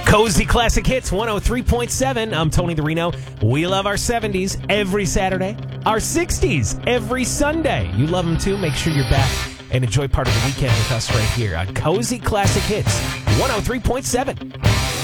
Cozy Classic Hits 103.7. I'm Tony the Reno. We love our 70s every Saturday, our 60s every Sunday. You love them too? Make sure you're back and enjoy part of the weekend with us right here on Cozy Classic Hits 103.7.